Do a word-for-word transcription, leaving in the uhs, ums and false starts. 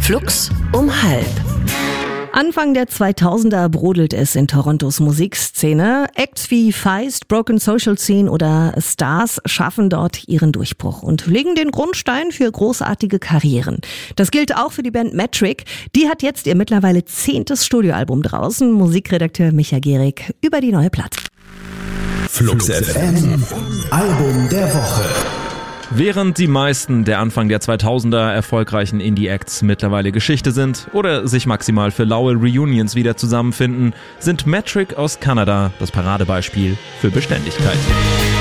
Flux um halb. Anfang der zweitausender brodelt es in Torontos Musikszene. Acts wie Feist, Broken Social Scene oder Stars schaffen dort ihren Durchbruch und legen den Grundstein für großartige Karrieren. Das gilt auch für die Band Metric. Die hat jetzt ihr mittlerweile zehntes Studioalbum draußen. Musikredakteur Micha Gehrig über die neue Platte. Flux F M, Album der Woche. Während die meisten der Anfang der zweitausender erfolgreichen Indie-Acts mittlerweile Geschichte sind oder sich maximal für laue Reunions wieder zusammenfinden, sind Metric aus Kanada das Paradebeispiel für Beständigkeit.